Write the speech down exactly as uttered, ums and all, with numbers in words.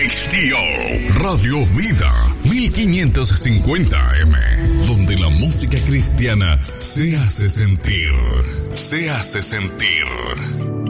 Estilo. Radio Vida mil quinientos cincuenta A M, donde la música cristiana se hace sentir. Se hace sentir.